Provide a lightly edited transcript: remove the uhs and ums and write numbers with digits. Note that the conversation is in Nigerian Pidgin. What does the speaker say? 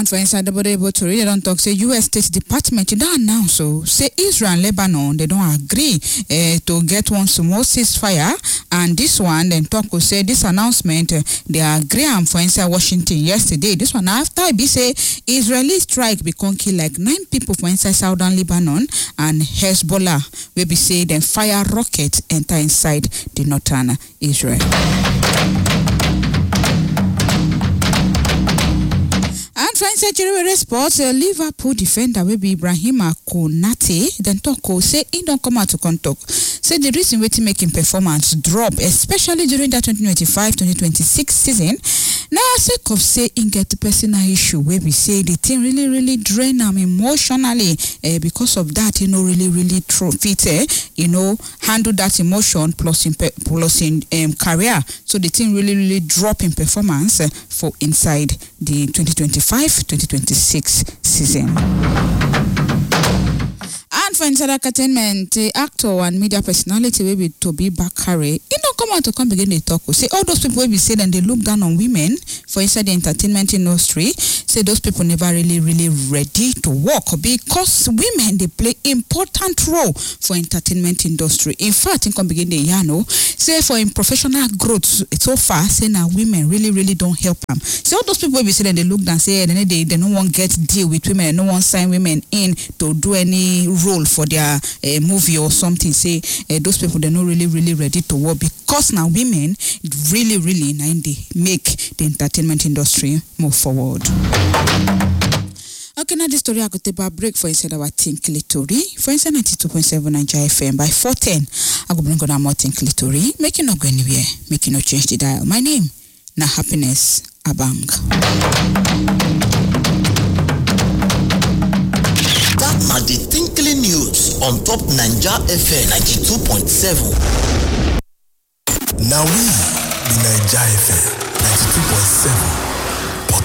And for inside the body to read, they don't talk. Say U.S. State Department they don't announce so. Say Israel and Lebanon they don't agree to get one small ceasefire. And this one then talk will say this announcement they agree on for inside Washington yesterday. This one after be say Israeli strike be kill like 9 people for inside southern Lebanon and Hezbollah will be say then fire rockets enter inside the northern Israel. And for inside Jerry Sports, Liverpool defender will be Ibrahim Konate. Then talk say he don't come out to talk. Say the reason why to make him performance drop, especially during that 2025-2026 season. Now sake of say he get the personal issue where we say the thing really drain him emotionally. Because of that, really fit handle that emotion plus in career. So the thing really drop in performance for inside the 2025-2026 season. And for inside entertainment, actor and media personality will be Toby Bakare. He don't come out to come begin to talk. Say all those people will be saying and they look down on women for inside the entertainment industry. Say those people never really ready to work because women they play important role for entertainment industry. In fact, in come begin the say for in professional growth so far, say now women really don't help them. So all those people will be saying they look down say they no one get deal with women, no one sign women in to do any role for their movie or something. Say those people they're not really ready to work because now women really they make the entertainment industry move forward. Okay, now this story I could take a break for inside our Tinkly Tori. For inside 92.7 Nigeria FM by 4:10. I go bring on more Tinkly Tori. Make you not go anywhere. Make you not change the dial. My name na Happiness Abang. That na the Tinkly News on top Nigeria FM 92.7. Now we the Nigeria FM 92.7.